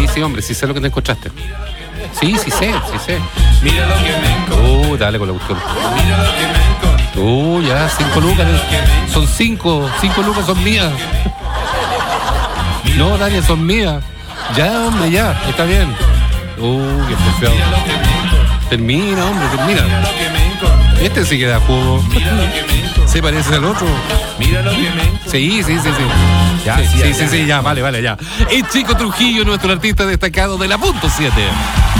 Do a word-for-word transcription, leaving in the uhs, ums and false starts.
sí, hombre, sí sé lo que te encontraste. Sí, sí sé, sí sé. Mira lo que me encontré. Uh, dale con la cuestión. Mira lo que me encontré. Uh, ya, cinco lucas. Son cinco, cinco lucas son mías. No, Daniel, son mías. Ya, hombre, ya, está bien. Uh, qué especial. Mira lo que me encontré. Termina, hombre, Mira termina. lo que me encontré. Este sí que da jugo. Mira lo que me encontré. Se parece al otro. Mira lo que me encontré. Sí, sí, sí, sí. Ya, sí, sí, sí, ya, sí, ya, sí, ya. ya, vale, vale, ya. Es Chico Trujillo, nuestro artista destacado de la punto siete.